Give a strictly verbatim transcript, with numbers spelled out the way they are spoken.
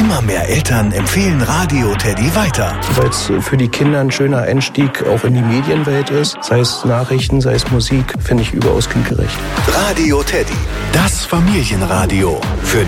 Immer mehr Eltern empfehlen Radio Teddy weiter. Weil es für die Kinder ein schöner Einstieg auch in die Medienwelt ist. Sei es Nachrichten, sei es Musik, finde ich überaus kindgerecht. Radio Teddy, das Familienradio. Für